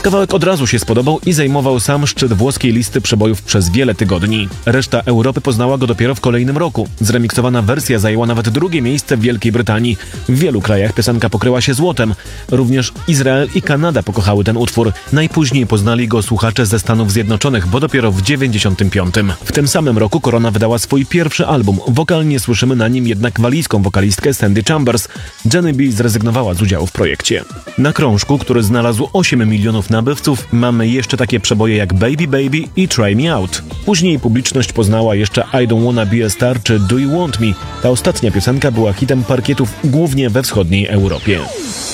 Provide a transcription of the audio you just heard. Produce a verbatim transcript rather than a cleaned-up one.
Kawałek od razu się spodobał i zajmował sam szczyt włoskiej listy przebojów przez wiele tygodni. Reszta Europy poznała go dopiero w kolejnym roku. Zremiksowana wersja zajęła nawet drugie miejsce w Wielkiej Brytanii. W wielu krajach piosenka pokryła się złotem. Również Izrael i Kanada pokochały ten utwór. Najpóźniej poznali go słuchacze ze Stanów Zjednoczonych, bo dopiero w dziewięćdziesiątym piątym. W tym samym roku Korona wydała swój pierwszy album. Wokalnie słyszymy na nim jednak walijską wokalistkę Sandy Chambers. Jenny B zrezygnowała z udziału w projekcie. Na krążku, który znalazł osiem milionów nabywców, mamy jeszcze takie przeboje jak Baby Baby i Try Me Out. Później publiczność poznała jeszcze I Don't Wanna Be a Star czy Do You Want Me. Ta ostatnia piosenka była hitem parkietów głównie we wschodniej Europie.